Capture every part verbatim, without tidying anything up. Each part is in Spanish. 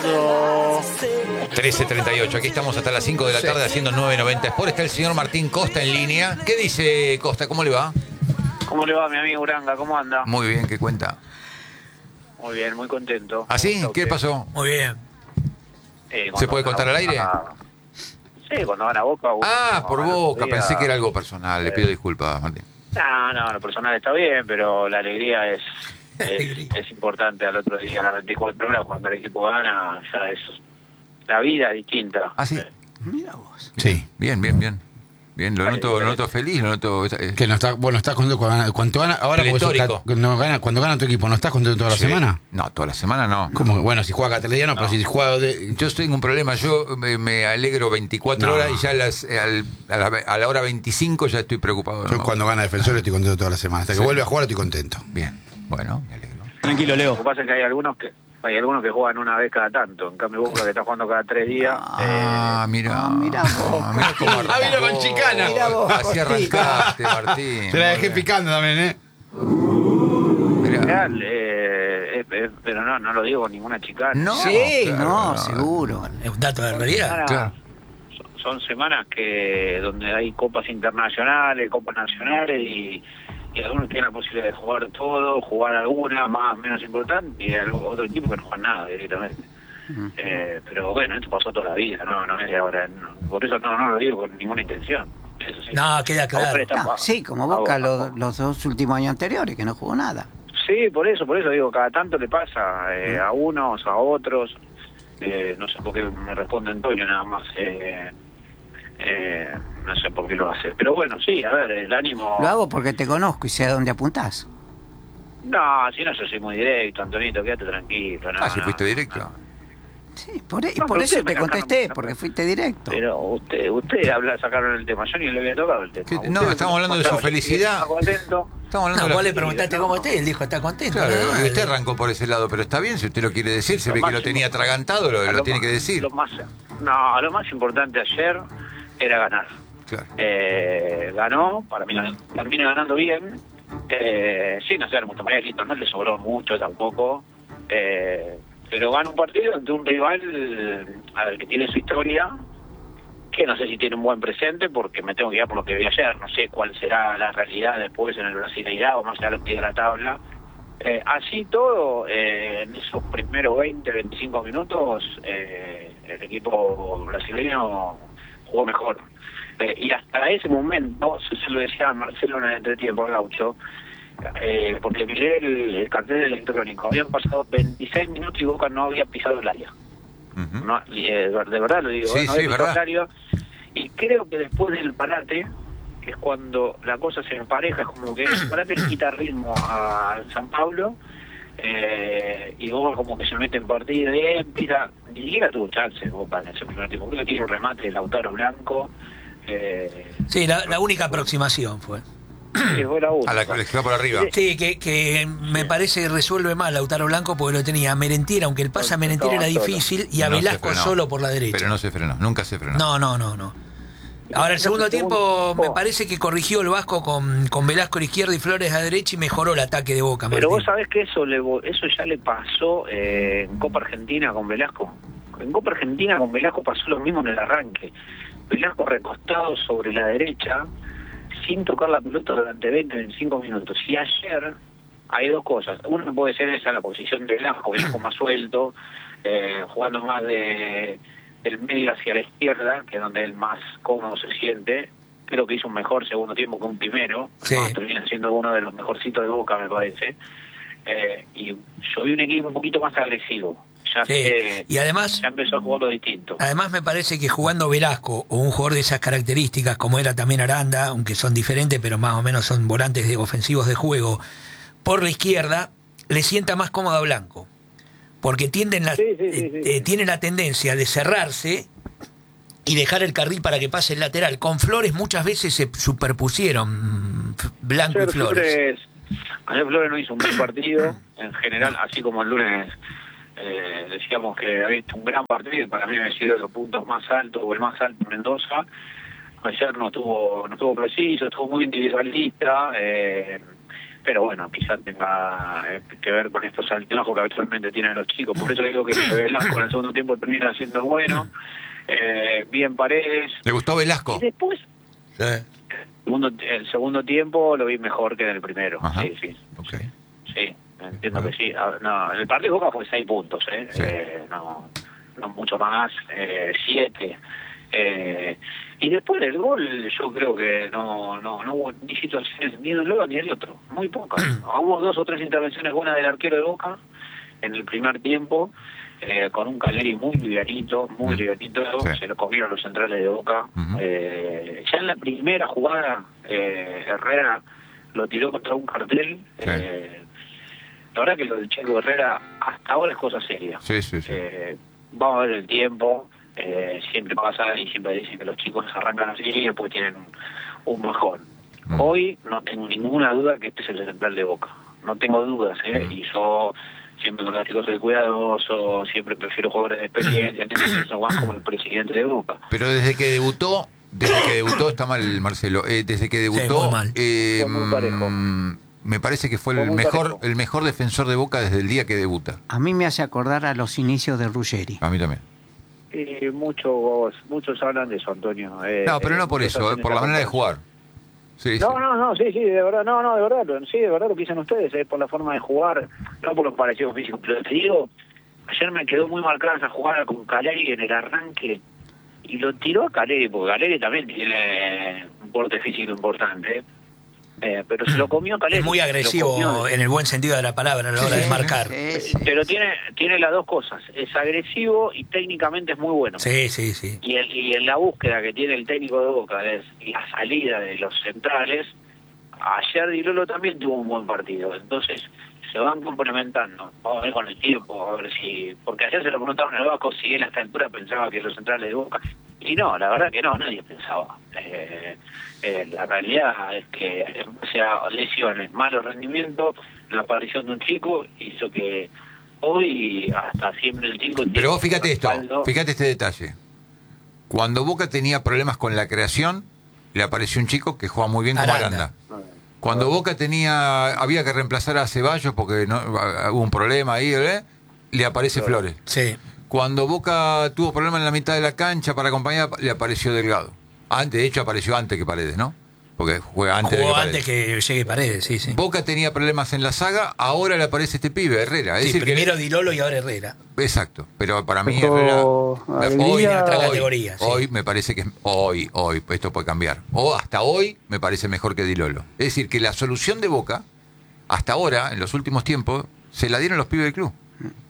trece treinta y ocho, aquí estamos hasta las cinco de la tarde haciendo nueve noventa Sport. Está el señor Martín Costa en línea. ¿Qué dice Costa? ¿Cómo le va? ¿Cómo le va, mi amigo Uranga? ¿Cómo anda? Muy bien, ¿qué cuenta? Muy bien, muy contento. ¿Ah, sí? ¿Qué pasó? Muy bien. Eh, ¿Se puede contar al aire? A... Sí, cuando van a Boca. Uno, Ah, por Boca. alegría... Pensé que era algo personal. Le pido disculpas, Martín. No, no, lo personal está bien, pero la alegría es, es, es importante. Al otro día, a las veinticuatro horas, cuando el equipo gana, ya es... La vida es distinta. ¿Ah, sí? Mira vos. Sí, bien, bien, bien. Bien, lo noto, lo noto feliz, lo noto... Eh. Que no está, bueno, estás contento cuando, cuando gana, ahora Pletórico. Está, no, gana, cuando gana tu equipo, ¿no estás contento toda la Sí. semana? No, toda la semana no. ¿Cómo? Bueno, si juega cada tres días no, No. pero si juega de... Yo estoy en un problema, yo me, me alegro veinticuatro No. horas y ya a, las, al- a, la, a la hora veinticinco ya estoy preocado. Yo ¿no? cuando gana Defensor estoy contento toda la semana. Hasta que Sí. vuelve a jugar estoy contento. Bien, bueno, me alegro. Tranquilo, Lo Leo. que pasa es que hay algunos que hay algunos que juegan una vez cada tanto. En cambio, Boca, que está jugando cada tres días. Ah, mira. Ah, mirá vos, Ah, mirá cómo Ah, vino con chicana. Mirá vos, Así Costita. arrancaste, Martín. Te la Muy dejé bien. picando también, ¿eh? Mirá. Real, eh, es- es- pero no, no lo digo con ninguna chicana. No, Sí, claro, no, no. seguro. Es un dato de realidad. Semanas- Claro. son, son semanas que donde hay copas internacionales, copas nacionales y, y algunos tienen la posibilidad de jugar todo, jugar alguna más menos importante y algo- otro equipo que no juegan nada directamente. Eh, pero bueno, esto pasó toda la vida, no, no es de ahora, no, por eso no, no lo digo con ninguna intención. Eso sí. No, queda A Boca claro. le están No, pa- sí, como a Boca Boca. los, los dos últimos años anteriores, que no jugó nada. Sí, por eso, por eso digo, cada tanto le pasa eh, a unos, a otros, eh, no sé por qué me responde Antonio nada más, eh, eh, no sé por qué lo hace, pero bueno, sí, a ver, el ánimo... Lo hago porque te conozco y sé a dónde apuntás. No, si no, yo soy muy directo, Antonito, quédate tranquilo. No, Ah, si no, fuiste directo. no. Sí, por, e- y No, por pero eso usted me te contesté, sacaron- porque fuiste directo. Pero usted, usted habla, sacaron el tema, yo ni le había tocado el tema. ¿Qué? Usted No, me estamos hablando de su contaba, felicidad. está contento. Estamos hablando No, de vos la- le preguntaste cómo está y él dijo está contento. Claro, ¿no? y usted arrancó por ese lado, pero está bien, si usted lo quiere decir, se Lo ve que lo máximo- tenía atragantado, lo, A lo tiene más- que decir. Lo más, no, lo más importante ayer era ganar. Claro. Eh, ganó, para mí termina ganando bien, eh, sin hacer mucho mérito, no le sobró mucho tampoco, eh, pero gana un partido ante un rival eh, al que tiene su historia, que no sé si tiene un buen presente, porque me tengo que ir por lo que vi ayer, no sé cuál será la realidad después en el Brasileirao, más allá de lo que tiene la tabla. Eh, así todo, eh, en esos primeros veinte, veinticinco minutos, eh, el equipo brasileño jugó mejor. Eh, y hasta ese momento, se, se lo decía a Marcelo en el entretiempo, Gaucho, eh, porque miré el, el cartel electrónico, habían pasado veintiséis minutos y Boca no había pisado el área. Ujú. No, y, eh, de verdad lo digo, Sí, eh, no sí, había pisado verdad. el área. Y creo que después del parate, que es cuando la cosa se empareja, es como que el parate le quita ritmo a San Pablo, eh, y Boca como que se mete en partida, y empieza, ni siquiera tuvo chance Boca en ese primer tiempo, creo que tiene un remate de Lautaro Blanco, eh, Sí, la, la única aproximación fue. que fue la A única. la que le quedó por arriba. Sí, que, que me parece que resuelve mal Lautaro Blanco porque lo tenía a Merentiera, aunque el pase a Merentiera era Estaba solo. difícil, y a No se Velasco frenó. solo por la derecha. Pero no se frenó, nunca se frenó. No, no, no, no. Ahora, el segundo tiempo me parece que corrigió el Vasco con, con Velasco a la izquierda y Flores a la derecha y mejoró el ataque de Boca, Pero Martín. vos sabés que eso le, eso ya le pasó eh, en Copa Argentina con Velasco. En Copa Argentina con Velasco pasó lo mismo en el arranque. Velasco recostado sobre la derecha, sin tocar la pelota durante veinte, veinticinco minutos. Y ayer hay dos cosas. Una puede ser esa, la posición de Velasco, Velasco más suelto, eh, jugando más de del medio hacia la izquierda, que es donde él más cómodo se siente. Creo que hizo un mejor segundo tiempo que un primero. Sí. No, termina siendo uno de los mejorcitos de Boca, me parece. Eh, y yo vi un equipo un poquito más agresivo. Ya, Sí, se- y además, ya empezó a jugar lo distinto. además me parece que jugando Velasco o un jugador de esas características como era también Aranda, aunque son diferentes pero más o menos son volantes de ofensivos de juego, por la izquierda le sienta más cómodo a Blanco, porque tienden la, Sí, sí, sí, eh, sí. eh, tiene la tendencia de cerrarse y dejar el carril para que pase el lateral. Con Flores muchas veces se superpusieron mm, Blanco Ayer y Flores. Flores, ayer Flores no hizo un buen partido, en general, así como el lunes eh, decíamos que había hecho un gran partido, y para mí había sido de los puntos más altos, o el más alto en Mendoza. Ayer no estuvo, no estuvo preciso, estuvo muy individualista, eh, pero bueno, quizás tenga eh, que ver con estos altibajos que habitualmente tienen los chicos. Por eso digo que Velasco en el segundo tiempo termina siendo bueno, eh, bien Paredes. ¿Le gustó Velasco? Y después, Sí. segundo, el segundo tiempo lo vi mejor que en el primero. Ajá. Sí, sí. Ok. Sí, entiendo que sí. Ah, no, el partido de Boca fue seis puntos, ¿eh? Sí. Eh, no, no mucho más, eh, siete. Eh, y después del gol, yo creo que no no no hubo ni situaciones ni de un lado ni del otro, muy pocas. Hubo dos o tres intervenciones buenas del arquero de Boca en el primer tiempo, eh, con un Caleri muy livianito, muy Mm. livianito, Sí. se lo comieron los centrales de Boca. Ujú. eh, ya en la primera jugada, eh, Herrera lo tiró contra un cartel. Sí. eh, la verdad que lo del Checo Herrera hasta ahora es cosa seria. Sí, sí, sí. Eh, vamos a ver el tiempo, eh, siempre pasa y siempre dicen que los chicos arrancan así y después tienen un, un bajón. Mm. Hoy no tengo ninguna duda que este es el central de Boca, no tengo dudas, ¿eh? Mm. Y yo siempre con los chicos soy cuidadoso, siempre prefiero jugadores de experiencia, entonces eso va como el presidente de Boca. Pero desde que debutó, desde que debutó, está mal Marcelo, eh, desde que debutó, muy mal. eh, Fue muy parejo. mm, me parece que fue Fue el muy mejor, parejo. el mejor defensor de Boca desde el día que debuta. A mí me hace acordar a los inicios de Ruggeri. A mí también. Eh, muchos muchos hablan de eso, Antonio. Eh, No, pero no por muchos eso, hacen eh, por esa la manera de comparación. jugar. Sí, No, sí. no, no, sí, sí, de verdad, no, no, de verdad, lo- sí, de verdad lo que dicen ustedes, es por la forma de jugar, no por los parecidos físicos, pero te digo, ayer me quedó muy marcada esa jugada con Caleri en el arranque, y lo tiró a Caleri, porque Caleri también tiene un porte físico importante, eh, pero se lo comió Caleri. Es muy se lo agresivo comió. en el buen sentido de la palabra a la hora de marcar. Sí, sí. Pero tiene tiene las dos cosas, es agresivo y técnicamente es muy bueno. Sí, sí, sí. Y, el, y en la búsqueda que tiene el técnico de Boca es la salida de los centrales, ayer Di Lolo también tuvo un buen partido. Entonces se van complementando. Vamos a ver con el tiempo, a ver si... Porque ayer se lo preguntaron al Vasco si él a esta altura pensaba que los centrales de Boca... Y no, la verdad que no, nadie pensaba. Eh, eh, la realidad es que en base a lesiones, malos rendimientos, la aparición de un chico hizo que hoy hasta siempre el chico... tiene Pero vos fíjate un esto, respaldo. fíjate este detalle. Cuando Boca tenía problemas con la creación, le apareció un chico que juega muy bien como Aranda. Aranda. Cuando Boca tenía, había que reemplazar a Ceballos porque no, hubo un problema ahí, ¿eh? Le aparece Flores. Sí. Cuando Boca tuvo problemas en la mitad de la cancha para acompañar, le apareció Delgado. Antes, de hecho, apareció antes que Paredes, ¿no? Porque juega antes Jugó de que antes Paredes. que llegue Paredes, sí, sí. Boca tenía problemas en la saga, ahora le aparece este pibe, Herrera. Es Sí, decir, que- primero Di Lolo y ahora Herrera. exacto, pero para mí Pero, Herrera Alegría- hoy, En otra hoy, categoría, sí. hoy me parece que es- hoy, hoy, esto puede cambiar. O hasta hoy me parece mejor que Di Lolo. Es decir, que la solución de Boca, hasta ahora, en los últimos tiempos, se la dieron los pibes del club.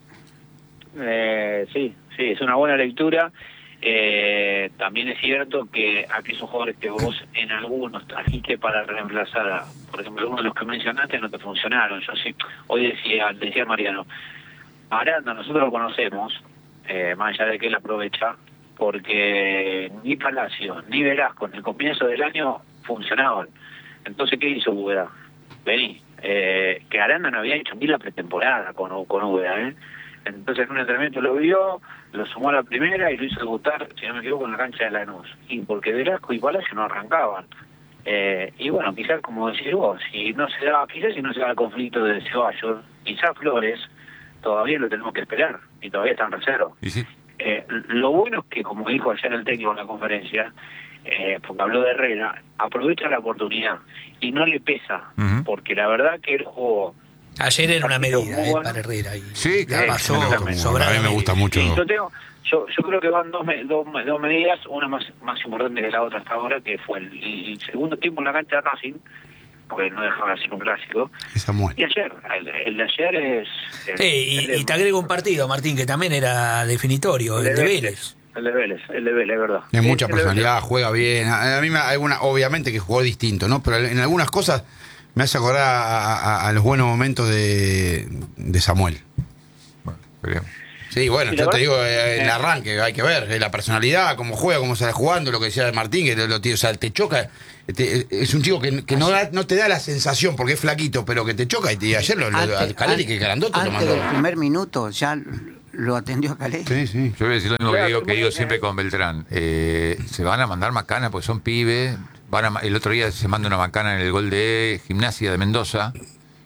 Eh, sí, sí, es una buena lectura. Eh, también es cierto que aquellos jugadores que vos en algunos trajiste para reemplazar, a, por ejemplo, algunos de los que mencionaste no te funcionaron. Yo sí, hoy decía, decía Mariano, Aranda nosotros lo conocemos, eh, más allá de que él aprovecha, porque ni Palacio ni Velasco en el comienzo del año funcionaban. Entonces, ¿qué hizo Úbeda? Vení, eh, que Aranda no había hecho ni la pretemporada con, con Úbeda, ¿eh? Entonces en un entrenamiento lo vio, lo sumó a la primera y lo hizo debutar, si no me equivoco, en la cancha de Lanús. Y porque Velasco y Palacio no arrancaban. Eh, y bueno, quizás como decís vos, si no se da, quizás si no se da el conflicto de Ceballos, quizás Flores, todavía lo tenemos que esperar y todavía está en reserva. Y sí, Eh, lo bueno es que, como dijo ayer el técnico en la conferencia, eh, porque habló de Herrera, aprovecha la oportunidad y no le pesa, Ujú. porque la verdad que él jugó... Ayer era una medida Muy eh, bueno. para Herrera. Y Sí, la claro. pasó Exactamente. sobrada. A mí me gusta mucho. Sí, yo, tengo, yo, yo creo que van dos, me- dos, dos medidas, una más, más importante que la otra hasta ahora, que fue el, el segundo tiempo en la cancha de Racing, porque no dejaba de ser un clásico, Y Samuel. y ayer, el, el de ayer es... el- Sí, el de- y, y te agrego un partido, Martín, que también era definitorio, el de Vélez. El de Vélez, el de Vélez, es verdad. Tiene Sí, mucha el de Vélez. personalidad, juega bien. A, a mí me, alguna, obviamente que jugó distinto, ¿no? Pero en algunas cosas me hace acordar a, a- a los buenos momentos de, de Samuel. bueno, veremos. Sí, bueno, Sí, la yo te verdad- digo, eh, el arranque, hay que ver, eh, la personalidad, cómo juega, cómo sale jugando, lo que decía de Martín, que lo, lo tiene, o sea, te choca. te- es un chico que, que no, da- no te da la sensación, porque es flaquito, pero que te choca. Y, y ayer lo, lo, Antes- al Caleri, an- que grandote, lo antes mandó. del primer minuto ya lo atendió a Caleri. Sí, sí. Yo voy a decir lo mismo que Claro, digo, que muy digo bien. siempre con Beltrán. Eh, se van a mandar macana porque son pibes. Van a, ma- el otro día se manda una macana en el gol de Gimnasia de Mendoza.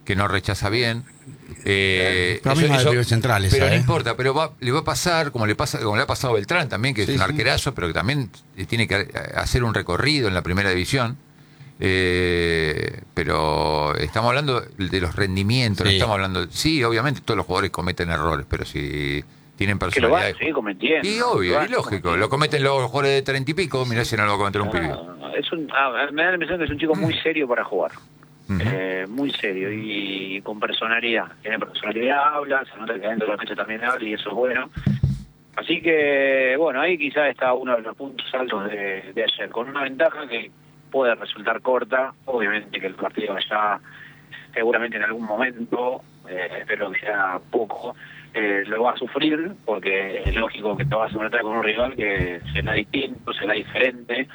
que no rechaza bien. Eh, Pero a mí eso- me eso- parece central esa, pero no ¿eh? importa, pero va- le va a pasar como le pasa, como le ha pasado a Beltrán también, que Sí, es un sí. arquerazo, pero que también tiene que hacer un recorrido en la primera división. Eh, pero estamos hablando de los rendimientos, no Sí. estamos hablando. Sí, obviamente todos los jugadores cometen errores, pero si tienen Que lo van a personalidad. seguir cometiendo. Y Lo obvio, van y a lógico, cometer. lo cometen los jugadores de treinta y pico, mirá si no lo va a cometer un pibe. Ah, es un, ah, me da la impresión que es un chico muy serio para jugar. Ujú. Eh, muy serio y con personalidad. Tiene personalidad, habla, se nota que dentro de la cancha también habla y eso es bueno. Así que, bueno, ahí quizás está uno de los puntos altos de, de ayer, con una ventaja que puede resultar corta. Obviamente que el partido allá, seguramente en algún momento, eh, espero que sea poco, eh, lo va a sufrir, porque es lógico que te vas a enfrentar con un rival que será distinto, será diferente,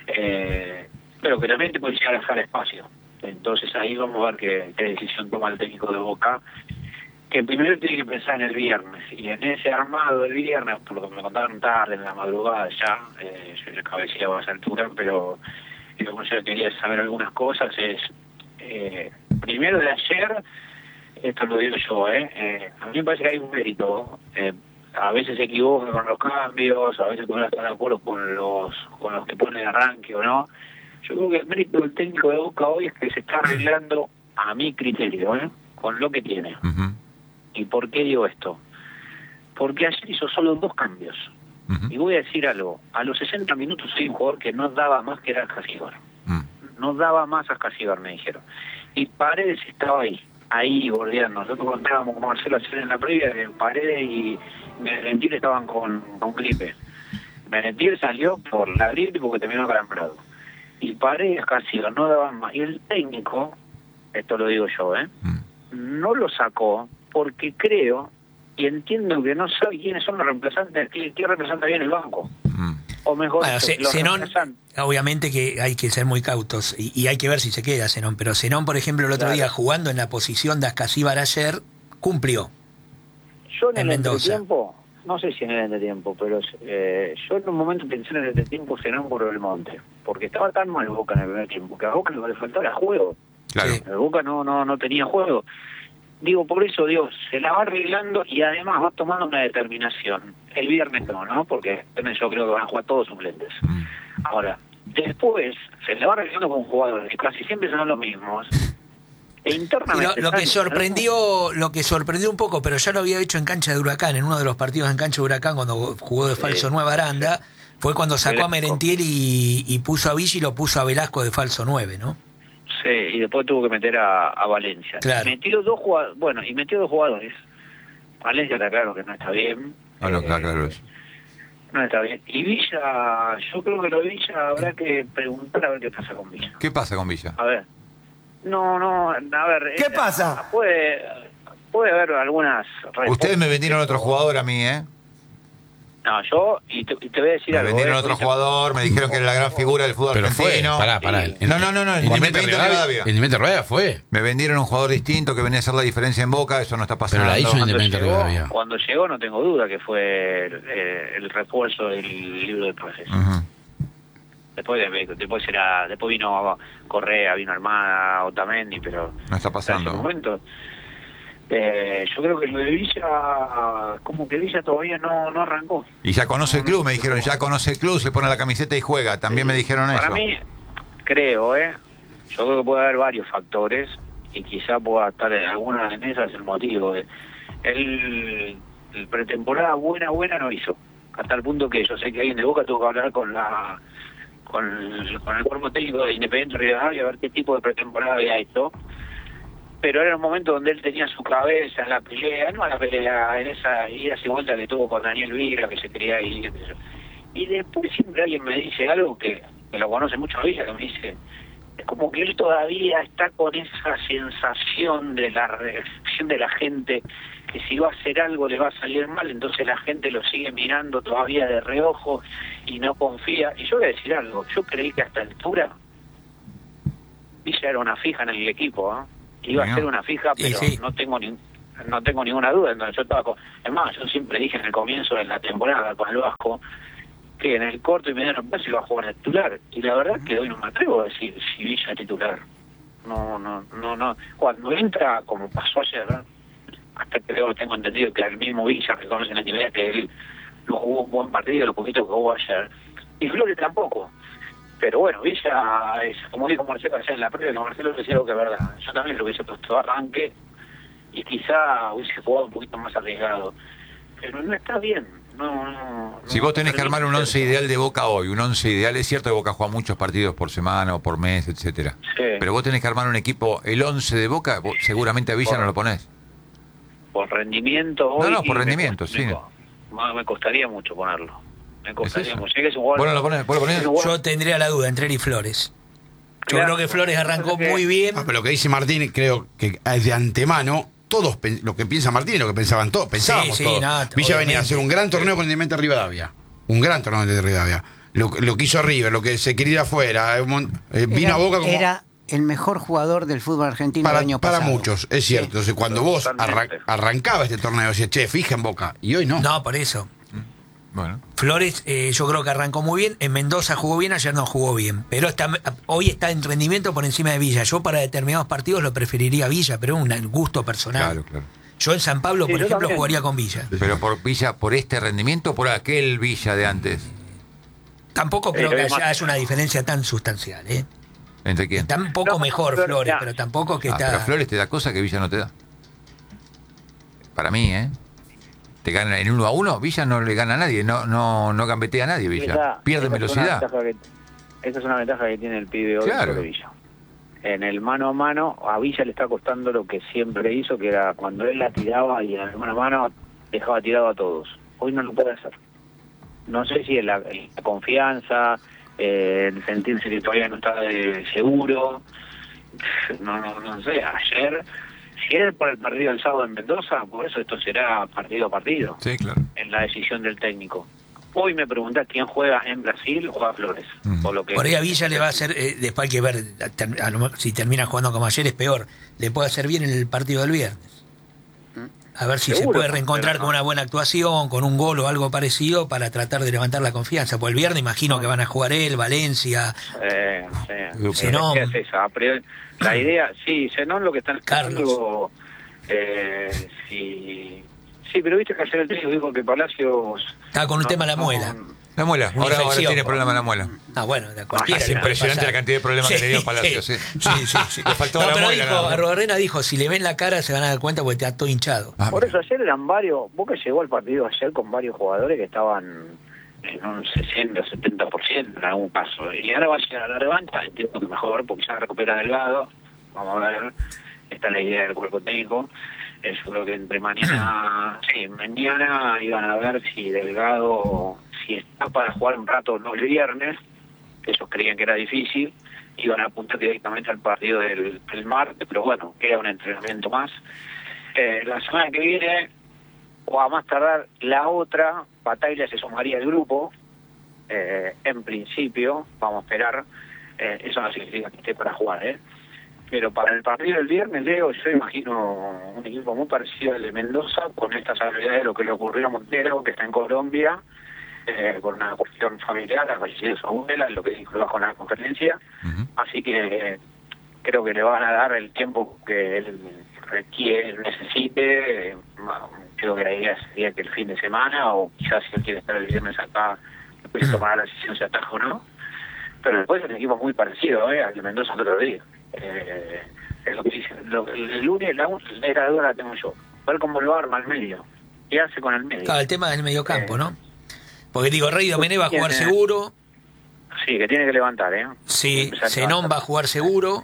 eh, pero que también te puede llegar a dejar espacio. Entonces ahí vamos a ver qué, qué decisión toma el técnico de Boca, que primero tiene que pensar en el viernes, y en ese armado del viernes, por lo que me contaron tarde, en la madrugada ya, eh, yo ya cabeceaba a esa altura, pero eh, como yo quería saber algunas cosas, es, eh, primero de ayer, esto lo digo yo, eh, eh, a mí me parece que hay un mérito, eh, a veces se equivoca con los cambios, a veces no está de acuerdo con los, con los que pone arranque o no. Yo creo que el mérito del técnico de Boca hoy es que se está arreglando, a mi criterio, ¿eh? Con lo que tiene. Ujú, ¿Y por qué digo esto? Porque ayer hizo solo dos cambios. ujú, Y voy a decir algo. A los sesenta minutos hay un jugador que no daba más, que era Casíbar. mm. No daba más a Casíbar, me dijeron. Y Paredes estaba ahí, ahí bordeando. Nosotros contábamos con Marcelo ayer en la previa que Paredes y Merentiel estaban con, con gripe. Merentiel salió por la gripe porque terminó calambrado. Y Paredes, Casíbar no daban más. Y el técnico, esto lo digo yo, ¿eh? Mm. no lo sacó porque creo y entiendo que no sabe quiénes son los reemplazantes, qué, qué representa bien el banco. Mm. O mejor, Bueno, dicho, Se- los Zenón, reemplazantes. obviamente que hay que ser muy cautos y, y hay que ver si se queda Zenón, pero Zenón, por ejemplo, el otro Claro. día jugando en la posición de Ascasíbar ayer, cumplió. Yo en, en el Mendoza. entretiempo, no sé si en el entretiempo, pero eh, yo en un momento pensé en el entretiempo Zenón por el Monte, porque estaba tan mal Boca en el primer tiempo, que a Boca lo que le faltaba era juego. Claro. Sí. El Boca no, no, no tenía juego. Digo, por eso, digo, se la va arreglando y además va tomando una determinación. El viernes no, ¿no? Porque el viernes yo creo que van a jugar todos suplentes. Mm. Ahora, después se la va arreglando con jugadores que casi siempre son los mismos. E Y internamente... lo, lo que están- sorprendió, lo que sorprendió un poco, pero ya lo había hecho en cancha de Huracán, en uno de los partidos en cancha de Huracán cuando jugó de falso Sí. nueve Aranda, fue cuando sacó a Velasco. Merentiel y, y puso a Villa y lo puso a Velasco de falso nueve, ¿no? Sí, y después tuvo que meter a, a Valencia. Claro. Metió dos jugadores, bueno, y metió dos jugadores. Valencia está claro que no está bien. Ah, no, Eh, claro, claro eso. No está bien. Y Villa, yo creo que lo de Villa habrá que preguntar a ver qué pasa con Villa. ¿Qué pasa con Villa? A ver. No, no, a ver. ¿Qué eh, pasa? Puede, puede haber algunas... Ustedes me vendieron otro jugador a mí, ¿eh? No, yo, y te, y te voy a decir Me algo. vendieron eh, otro ahorita- jugador, me dijeron que era la gran figura del fútbol Pero fue, argentino. pará, pará. Sí. el- No, no, no, no, el Independiente Independiente Rivadavia- Rivadavia. el Independiente Rivadavia fue. Me vendieron un jugador distinto que venía a hacer la diferencia en Boca, eso no está pasando. Pero la hizo Cuando Independiente llegó, Rivadavia. cuando llegó no tengo duda que fue el, eh, el refuerzo del libro de pases. Ujú. Después después era después vino Correa, vino Armada, Otamendi, pero No está en pasando. ese momento eh, yo creo que lo de Villa, como que Villa todavía no, no arrancó. Y ya conoce el club, me dijeron, ya conoce el club, se pone la camiseta y juega. También me dijeron Para eso. mí, creo, ¿eh? Yo creo que puede haber varios factores y quizá pueda estar en alguna de esas el motivo. eh. El, el pretemporada buena, buena no hizo. Hasta el punto que yo sé que alguien de Boca tuvo que hablar con la con el, con el cuerpo técnico de Independiente Rivadavia a ver qué tipo de pretemporada había hecho. Pero era un momento donde él tenía su cabeza en la pelea, no en la pelea, en esa ida y vuelta que tuvo con Daniel Vira, que se quería ir. qué sé yo. Y después siempre alguien me dice algo que, que lo conoce mucho a Villa, que me dice, es como que él todavía está con esa sensación de la reacción de la gente, que si va a hacer algo le va a salir mal, entonces la gente lo sigue mirando todavía de reojo y no confía. Y yo voy a decir algo, yo creí que a esta altura Villa era una fija en el equipo, ¿eh? Iba a ser una fija, Sí, pero sí. no tengo ni no tengo ninguna duda. Entonces yo estaba con, es más, yo siempre dije en el comienzo de la temporada con el Vasco que en el corto y mediano plazo iba a jugar de titular. Y la verdad que hoy no me atrevo a decir si Villa es titular. No, no, no, no. Cuando entra, como pasó ayer, hasta creo, tengo entendido que al mismo Villa reconoce en la actividad que él no jugó un buen partido, lo poquito que jugó ayer. Y Flores tampoco. Pero bueno, Villa, es, como dijo Marcelo ayer en la previa, que Marcelo decía algo que es verdad. Yo también lo hubiese puesto arranque y quizá hubiese jugado un poquito más arriesgado. Pero no está bien. No, no, Si no, vos tenés que armar un once cierto. ideal de Boca hoy, un once ideal, es cierto que Boca juega muchos partidos por semana o por mes, etcétera. Sí. Pero vos tenés que armar un equipo, el once de Boca, vos seguramente a Villa Por- no lo ponés. Por rendimiento No, hoy... no, por me rendimiento, cost- sí. Me, co- me- me costaría mucho ponerlo. Me costaría eso? mucho. Sé que es un jugador- ¿Vos no lo ponés? ¿Vos lo ponés? es un jugador- Yo tendría la duda entre él y Flores. Yo Claro. creo que Flores arrancó Entonces, muy bien. Ah, pero lo que dice Martín, creo que es de antemano, todos pen- lo que piensa Martín es lo que pensaban todos, pensábamos sí, todos. nada, Villa venía a obviamente. hacer un gran torneo con Independiente Rivadavia. Un gran torneo de Rivadavia. Lo, lo que hizo River, lo que se quería ir afuera, eh, mon- eh, vino Era, a Boca como era el mejor jugador del fútbol argentino para, el año para pasado. muchos, es cierto. Entonces, cuando vos Totalmente. arran- arrancabas este torneo, decías, che, fija en Boca, y hoy no. No, por eso. Bueno, Flores, eh, yo creo que arrancó muy bien. En Mendoza jugó bien, ayer no jugó bien. Pero está, hoy está en rendimiento por encima de Villa. Yo para determinados partidos lo preferiría a Villa, pero es un gusto personal. claro, claro. Yo en San Pablo, Sí, por yo ejemplo, también. jugaría con Villa. Pero por Villa, por este rendimiento, o por aquel Villa de antes. Tampoco creo Pero que es más- haya una diferencia tan sustancial. ¿eh? ¿Entre quién? Está un poco No, mejor Flores, Flores, ya. pero tampoco que Ah, está... pero Flores te da cosas que Villa no te da. Para mí, ¿eh? Te gana en uno a uno, Villa no le gana a nadie, no no no gambetea a nadie Villa. Esa- Pierde esa es una velocidad. ventaja que- esa es una ventaja que tiene el pibe hoy Claro. sobre Villa. En el mano a mano, a Villa le está costando lo que siempre hizo, que era cuando él la tiraba y en el mano a mano dejaba tirado a todos. Hoy no lo puede hacer. No sé si es la, la confianza, eh, el sentirse que todavía no está eh, seguro. No, no, no sé, ayer, si era por el partido del sábado en Mendoza, por eso esto será partido a partido Sí, claro. en la decisión del técnico. Hoy me preguntás quién juega en Brasil, juega Flores. Mm. Por, lo que Por ahí a Villa le va a hacer, eh, después hay que ver, ter- a lo mejor si termina jugando como ayer es peor, le puede hacer bien en el partido del viernes. A ver si se Seguro, puede reencontrar pero con no. una buena actuación, con un gol o algo parecido para tratar de levantar la confianza. Pues el viernes imagino que van a jugar él, Valencia. Eh, sí. Zenón. ¿Qué es esa? Pero la idea, sí, Zenón lo que están Carlos. Eh, sí, sí, pero viste que ayer el técnico dijo que Palacios... Estaba con un no- tema en la no- muela. La muela, Una ahora, ahora infección. tiene problema en la muela. Ah, bueno, de cualquiera. es le puede impresionante pasar. la cantidad de problemas que tenía Palacios, sí. Sí, sí, sí. Le faltaba No, la pero muela, dijo, nada más. Arrobarrena dijo, si le ven la cara se van a dar cuenta porque está todo hinchado. Ah, Por eso ayer eran varios, Boca llegó al partido ayer con varios jugadores que estaban en un sesenta, setenta por ciento en algún caso. Y ahora va a llegar a la revancha, entiendo que mejor, porque ya recupera Delgado. Vamos a ver, esta es la idea del cuerpo técnico. Eh, Yo creo que entre mañana, sí, mañana iban a ver si Delgado, si está para jugar un rato no el viernes, que ellos creían que era difícil, iban a apuntar directamente al partido del, del martes, pero bueno, queda un entrenamiento más. Eh, la semana que viene, o a más tardar la otra, Bataglia se sumaría al grupo, eh, en principio, vamos a esperar, eh, eso no significa que esté para jugar, ¿eh? Pero para el partido del viernes, Leo, yo imagino un equipo muy parecido al de Mendoza, con esta salvedad de lo que le ocurrió a Montero, que está en Colombia, eh, por una cuestión familiar, ha fallecido su abuela, lo que dijo bajo la conferencia. Ujú. Así que eh, creo que le van a dar el tiempo que él requiere, necesite. Eh, creo que la idea sería que el fin de semana, o quizás si él quiere estar el viernes acá, después tomar la decisión si ataja o no. Pero después es un equipo muy parecido eh, al de Mendoza el otro día. Eh, es lo que dice. Lo, el lunes, la, la duda la tengo yo. Ver cómo lo arma al medio. ¿Qué hace con el medio? Claro, el tema del mediocampo, Eh, ¿no? Porque digo, Rey Domenech va a jugar tiene- seguro, Sí, que tiene que levantar, ¿eh? sí, Empezar a Zenón levantar. va a jugar seguro,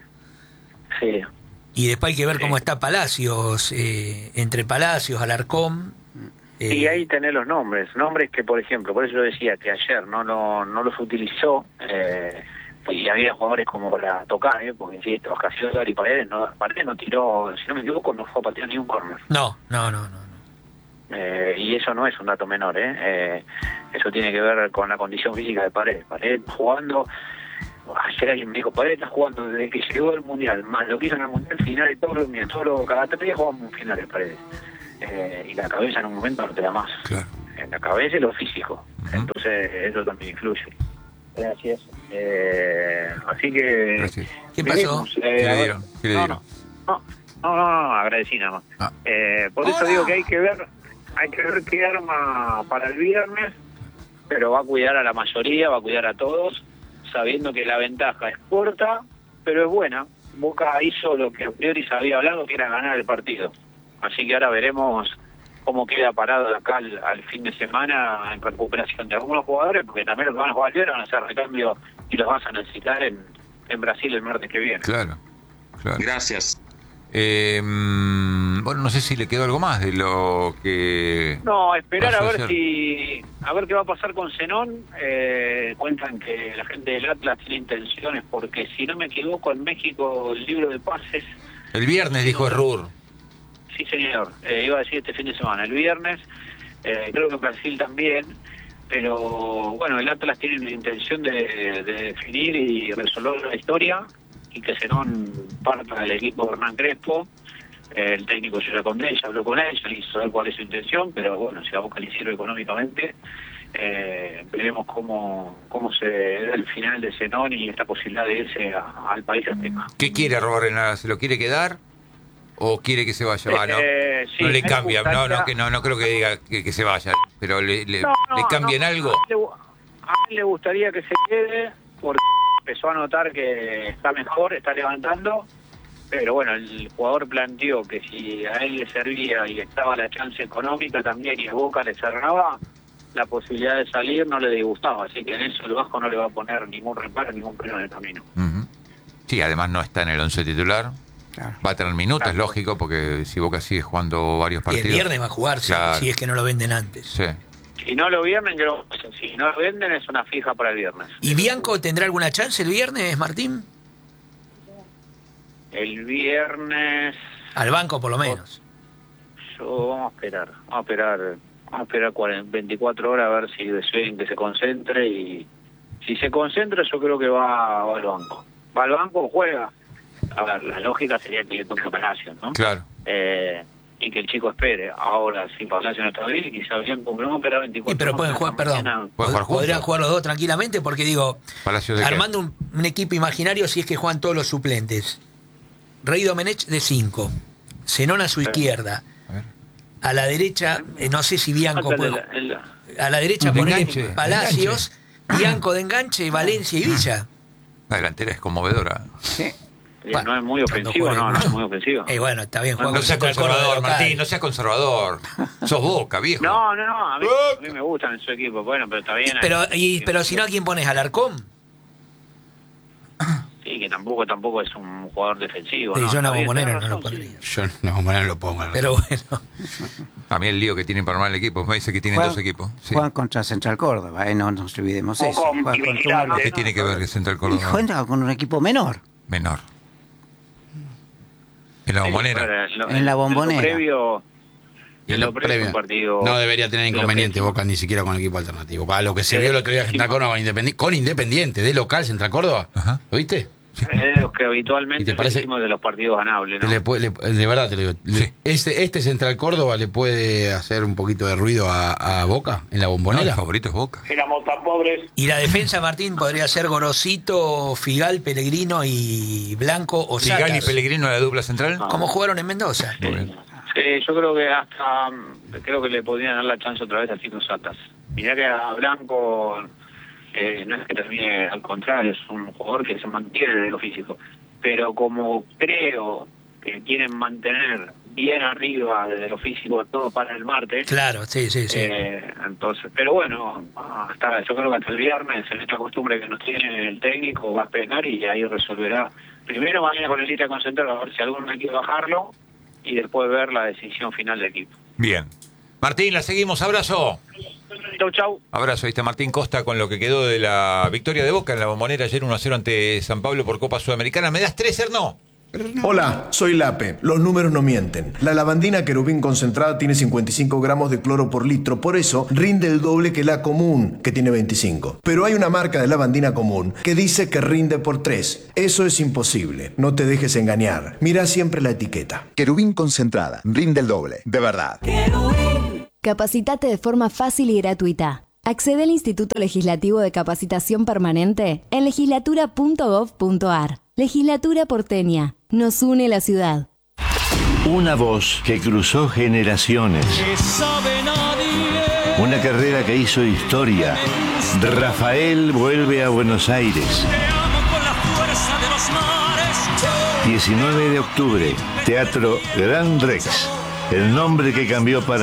Sí. y después hay que ver Sí. cómo está Palacios, eh, entre Palacios, Alarcón. eh, Y ahí tenés los nombres, nombres que, por ejemplo, por eso yo decía que ayer no no, no los utilizó, eh, y había jugadores como para tocar, ¿eh? Porque insisto, Ocasio y Paredes no, Paredes no tiró, si no me equivoco, no fue a patear ni un córner. No, no, no, no. no. Eh, y eso no es un dato menor, ¿eh? Eh, eso tiene que ver con la condición física de Paredes. Paredes jugando, ayer alguien me dijo, Paredes está jugando desde que llegó al Mundial, más lo que hizo en el Mundial final y todos los días, todos los, cada tres días jugamos finales Paredes. Eh, y la cabeza en un momento no te da más. Claro. En la cabeza y lo físico. Ujú. Entonces eso también influye. Sí, así es. Eh, así que... Gracias. ¿Qué pasó? veremos, eh, ¿Qué le a ver. dieron? ¿Qué le no, dieron? no, no, no, no, no, agradecí nada más. Ah. Eh, por eso Hola. digo que hay que ver, hay que ver qué arma para el viernes, pero va a cuidar a la mayoría, va a cuidar a todos, sabiendo que la ventaja es corta, pero es buena. Boca hizo lo que a priori se había hablado, que era ganar el partido. Así que ahora veremos cómo queda parado de acá al, al fin de semana en recuperación de algunos jugadores, porque también los que van a jugar ayer van a hacer recambio y los vas a necesitar en, en Brasil el martes que viene. Claro, claro. Gracias. Eh, mm, bueno, no sé si le quedó algo más de lo que... No, esperar a pasó ver ayer. si a ver qué va a pasar con Zenón. Eh, cuentan que la gente del Atlas tiene intenciones, porque si no me equivoco, en México el libro de pases, El viernes dijo Errur. sí señor, eh, iba a decir este fin de semana, el viernes, eh, creo que en Brasil también, pero bueno, el Atlas tiene la intención de, de definir y resolver la historia, y que Zenón parta del equipo de Hernán Crespo. Eh, el técnico ya con él, ya habló con él, ya le hizo saber cuál es su intención, pero bueno, si a Boca le sirve económicamente, eh, veremos cómo, cómo se da el final de Zenón y esta posibilidad de irse a- al país azteca. ¿Qué quiere robar en la... ¿Se lo quiere quedar? ¿O quiere que se vaya? Ah, no, Eh, sí, no le me cambia, no, gustaría- no, que no, no creo que diga que, que se vaya, pero le, le, No, no, le cambian no, algo. A él, le, a él le gustaría que se quede porque empezó a notar que está mejor, está levantando, pero bueno, el jugador planteó que si a él le servía y estaba la chance económica también y a Boca le cerraba, la posibilidad de salir no le disgustaba, así que en eso el Vasco no le va a poner ningún reparo, ningún freno en el camino. Ujú. Sí, además no está en el once titular. Claro. Va a tener minutos, es lógico, porque si Boca sigue jugando varios Y partidos. el viernes va a jugar, si- Claro. si es que no lo venden antes. Sí. Si no lo viernes, creo, si no lo venden es una fija para el viernes. ¿Y Bianco tendrá alguna chance el viernes, Martín? El viernes... Al banco, por lo menos. Yo, vamos a esperar, vamos a esperar, vamos a esperar cuarenta, veinticuatro horas a ver si deciden que se concentre, y si se concentra yo creo que va, va al banco. Va al banco, juega. A ver, la lógica sería que le toque a Palacio, ¿no? Claro. Eh, y que el chico espere. Ahora, si Palacio no está bien, quizás bien, como no espera veinticuatro Y pero pueden horas, jugar, perdón, mañana- Pueden jugar juntos. podrían jugar los dos tranquilamente, porque digo, Palacios de qué? armando un, un equipo imaginario si es que juegan todos los suplentes. Rey Domenech de cinco, Zenón a su izquierda, A ver. a la derecha, eh, no sé si Bianco El- puede, el- a la derecha De poner enganche, de Palacios, Bianco de enganche, Valencia y Villa. La delantera es conmovedora. Sí. eh, Bueno, no es muy cuando ofensivo, juegue no, no mucho. es muy ofensivo. Eh, bueno, está bien, juega No con seas Central Córdoba conservador, local. Martín, no seas conservador. Sos Boca, viejo. No, no, no, a mí, a mí me gustan en su equipo, bueno, pero está bien. Pero, y, Sí, pero si no, ¿a quién pones? ¿Alarcón? Sí, que tampoco tampoco es un jugador defensivo. Sí, ¿no? yo en la Está bien, Bombonera tenés no lo razón, sí. pondría. Yo no, bueno, no lo pongo. la Pero verdad. bueno. A mí el lío que tienen para armar el equipo, me dice que tienen Juegan- dos equipos. Sí. Juegan contra Central Córdoba, eh, no nos olvidemos O eso. con Juegan contra Vigilante, un- ¿Qué tiene que ver que Central y Córdoba juega con un equipo menor. menor? En la bombonera. Pero lo- En la Bombonera. lo previo, Y en en lo lo previo previo, un partido. no debería tener de lo inconveniente que- Boca ni siquiera con el equipo alternativo. Para lo que se Sí, vio el otro día en sí. Central Córdoba con Independiente, con Independiente de local Central Córdoba. Ajá. ¿Lo viste? Es de los que ¿Y habitualmente te parece- decimos de los partidos ganables, ¿no? Le puede- le- de verdad te lo digo. le- Sí. este, este Central Córdoba le puede hacer un poquito de ruido a, a Boca en la No, el Bombonera. favorito es Boca. Éramos tan pobres. Y la defensa, Martín, podría ser Gorosito, Figal, Pellegrino y Blanco o Figal y Satas. Pellegrino, la dupla central. Como jugaron en Mendoza. Muy bien. Sí, yo creo que hasta mm, creo que le podrían dar la chance otra vez a Tito Satas. Mirá que a Blanco eh, no es que termine, al contrario, es un jugador que se mantiene de lo físico. Pero como creo que quieren mantener bien arriba desde lo físico todo para el martes, Claro, sí, sí, sí. eh, entonces, pero bueno, hasta yo creo que hasta el viernes, en esta costumbre que nos tiene el técnico, va a pegar y ahí resolverá. Primero mañana con el lista concentrado a ver si alguno quiere bajarlo y después ver la decisión final del equipo. Bien. Martín, la seguimos. Abrazo. Chau, chau. Abrazo. Ahí está Martín Costa con lo que quedó de la victoria de Boca en la Bombonera ayer uno a cero ante San Pablo por Copa Sudamericana. ¿Me das tres, Erno? Hola, soy Lape. Los números no mienten. La lavandina querubín concentrada tiene cincuenta y cinco gramos de cloro por litro, por eso rinde el doble que la común, que tiene veinticinco. Pero hay una marca de lavandina común que dice que rinde por tres. Eso es imposible. No te dejes engañar. Mira siempre la etiqueta. Querubín concentrada, rinde el doble, de verdad. Capacitate de forma fácil y gratuita. Accede al Instituto Legislativo de Capacitación Permanente en legislatura punto gov punto ar. Legislatura porteña. Nos une la ciudad. Una voz que cruzó generaciones. Una carrera que hizo historia. Rafael vuelve a Buenos Aires. diecinueve de octubre, Teatro Gran Rex. El nombre que cambió para